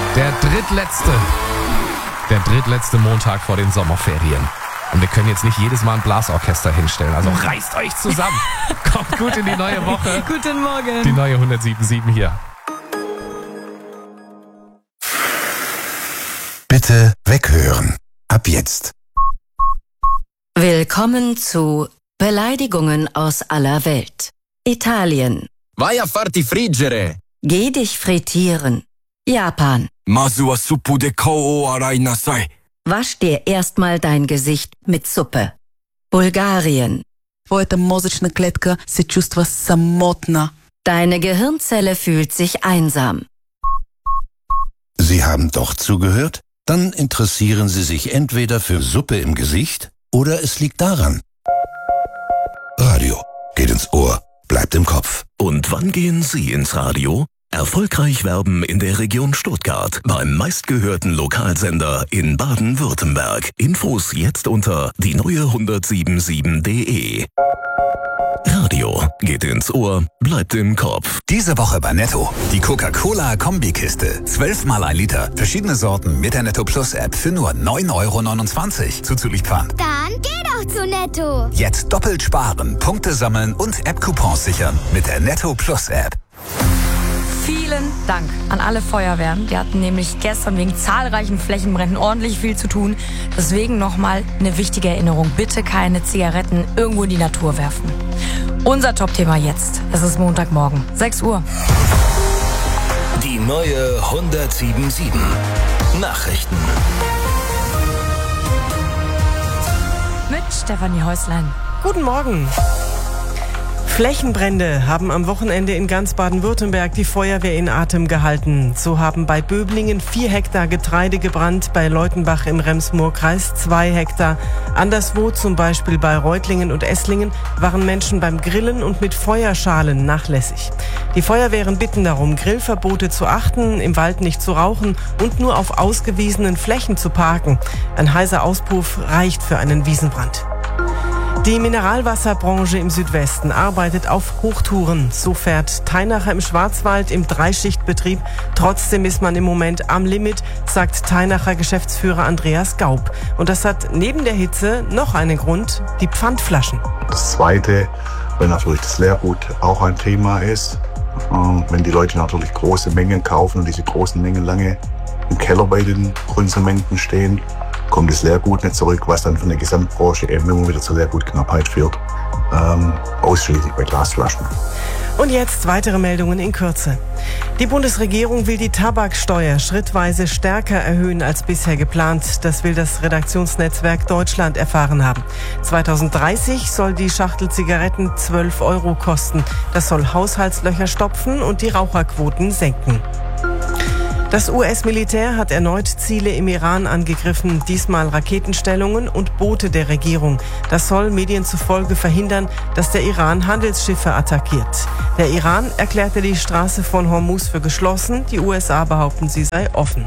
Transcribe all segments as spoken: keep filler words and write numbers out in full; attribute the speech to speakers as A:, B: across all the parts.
A: Der drittletzte, der drittletzte Montag vor den Sommerferien. Und wir können jetzt nicht jedes Mal ein Blasorchester hinstellen. Also reißt euch zusammen. Kommt gut in die neue Woche.
B: Guten Morgen.
A: Die neue hundertsieben Komma sieben hier.
C: Bitte weghören. Ab jetzt.
D: Willkommen zu Beleidigungen aus aller Welt. Italien.
E: Vai a farti friggere.
D: Geh dich frittieren. Japan.
E: Masu wa suppu de kou o arai nasai.
D: Wasch dir erstmal dein Gesicht mit Suppe. Bulgarien.
B: Твоята мозъчна клетка се чувства самотна.
D: Deine Gehirnzelle fühlt sich einsam.
C: Sie haben doch zugehört? Dann interessieren Sie sich entweder für Suppe im Gesicht oder es liegt daran. Radio geht ins Ohr, bleibt im Kopf.
F: Und wann gehen Sie ins Radio? Erfolgreich werben in der Region Stuttgart beim meistgehörten Lokalsender in Baden-Württemberg. Infos jetzt unter die neue hundertsieben Komma sieben punkt de. Radio geht ins Ohr, bleibt im Kopf.
G: Diese Woche bei Netto. Die Coca-Cola-Kombikiste. zwölf mal ein Liter. Verschiedene Sorten mit der Netto Plus App für nur neun Euro neunundzwanzig. Zuzüglich Pfand.
H: Dann geh doch zu Netto.
G: Jetzt doppelt sparen, Punkte sammeln und App-Coupons sichern mit der Netto Plus App.
B: Vielen Dank an alle Feuerwehren. Die hatten nämlich gestern wegen zahlreichen Flächenbränden ordentlich viel zu tun. Deswegen nochmal eine wichtige Erinnerung. Bitte keine Zigaretten irgendwo in die Natur werfen. Unser Top-Thema jetzt. Es ist Montagmorgen, sechs Uhr.
F: Die neue hundertsieben Komma sieben. Nachrichten.
B: Mit Stefanie Häuslein.
I: Guten Morgen. Flächenbrände haben am Wochenende in ganz Baden-Württemberg die Feuerwehr in Atem gehalten. So haben bei Böblingen vier Hektar Getreide gebrannt, bei Leutenbach im Rems-Murr-Kreis zwei Hektar. Anderswo, zum Beispiel bei Reutlingen und Esslingen, waren Menschen beim Grillen und mit Feuerschalen nachlässig. Die Feuerwehren bitten darum, Grillverbote zu achten, im Wald nicht zu rauchen und nur auf ausgewiesenen Flächen zu parken. Ein heißer Auspuff reicht für einen Wiesenbrand. Die Mineralwasserbranche im Südwesten arbeitet auf Hochtouren. So fährt Teinacher im Schwarzwald im Dreischichtbetrieb. Trotzdem ist man im Moment am Limit, sagt Teinacher Geschäftsführer Andreas Gaub. Und das hat neben der Hitze noch einen Grund: die Pfandflaschen.
J: Das Zweite, weil natürlich das Leergut auch ein Thema ist. Wenn die Leute natürlich große Mengen kaufen und diese großen Mengen lange im Keller bei den Konsumenten stehen, kommt das Leergut nicht zurück, was dann von der Gesamtbranche eben immer wieder zur Leergutknappheit führt. Ähm, ausschließlich bei Glasflaschen.
I: Und jetzt weitere Meldungen in Kürze. Die Bundesregierung will die Tabaksteuer schrittweise stärker erhöhen als bisher geplant. Das will das Redaktionsnetzwerk Deutschland erfahren haben. zweitausenddreißig soll die Schachtel Zigaretten zwölf Euro kosten. Das soll Haushaltslöcher stopfen und die Raucherquoten senken. Das U S-Militär hat erneut Ziele im Iran angegriffen, diesmal Raketenstellungen und Boote der Regierung. Das soll Medien zufolge verhindern, dass der Iran Handelsschiffe attackiert. Der Iran erklärte die Straße von Hormuz für geschlossen, die U S A behaupten, sie sei offen.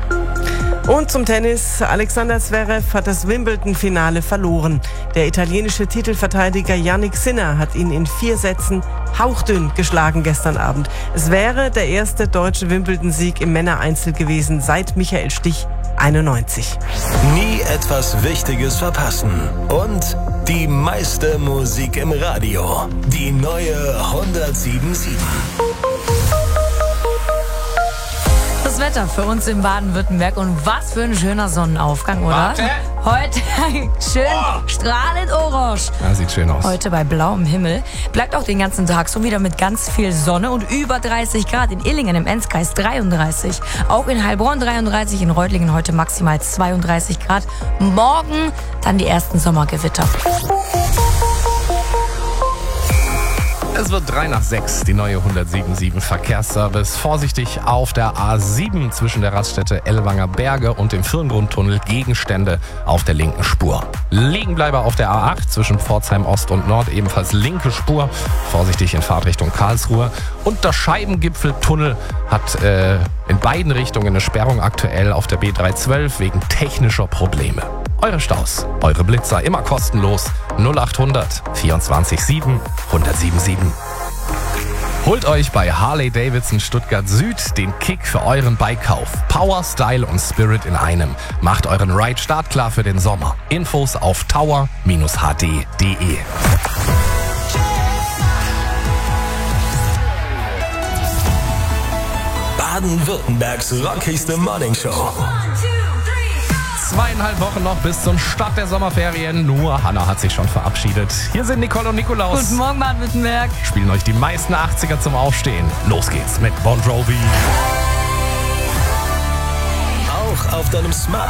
I: Und zum Tennis. Alexander Zverev hat das Wimbledon-Finale verloren. Der italienische Titelverteidiger Jannik Sinner hat ihn in vier Sätzen hauchdünn geschlagen gestern Abend. Es wäre der erste deutsche Wimbledon-Sieg im Männereinzel gewesen seit Michael Stich einundneunzig.
F: Nie etwas Wichtiges verpassen. Und die meiste Musik im Radio. Die neue hundertsieben Komma sieben.
B: Das Wetter für uns in Baden-Württemberg und was für ein schöner Sonnenaufgang, oder?
A: Warte.
B: Heute schön
A: Oh.
B: strahlend orange.
A: Ja, sieht schön aus.
B: Heute bei blauem Himmel. Bleibt auch den ganzen Tag so wieder mit ganz viel Sonne und über dreißig Grad. In Illingen im Enzkreis dreiunddreißig. Auch in Heilbronn dreiunddreißig. In Reutlingen heute maximal zweiunddreißig Grad. Morgen dann die ersten Sommergewitter.
A: Es wird drei nach sechs, die neue hundertsieben Komma sieben Verkehrsservice. Vorsichtig auf der A sieben zwischen der Raststätte Ellwanger Berge und dem Firngrundtunnel. Gegenstände auf der linken Spur. Liegenbleiber auf der A acht zwischen Pforzheim Ost und Nord, ebenfalls linke Spur. Vorsichtig in Fahrtrichtung Karlsruhe. Und der Scheibengipfeltunnel hat äh, in beiden Richtungen eine Sperrung aktuell auf der B dreihundertzwölf wegen technischer Probleme. Eure Staus, eure Blitzer, immer kostenlos. null achthundert vierundzwanzig sieben hundertsieben sieben. Holt euch bei Harley-Davidson Stuttgart Süd den Kick für euren Bikekauf. Power, Style und Spirit in einem. Macht euren Ride startklar für den Sommer. Infos auf tower Bindestrich h d punkt d e.
K: Baden-Württembergs rockigste Morningshow.
A: Zweieinhalb Wochen noch bis zum Start der Sommerferien. Nur Hanna hat sich schon verabschiedet. Hier sind Nicole und Nikolaus.
B: Guten Morgen, Baden-Württemberg.
A: Spielen euch die meisten achtziger zum Aufstehen. Los geht's mit Bon Jovi.
K: Auch auf deinem Smart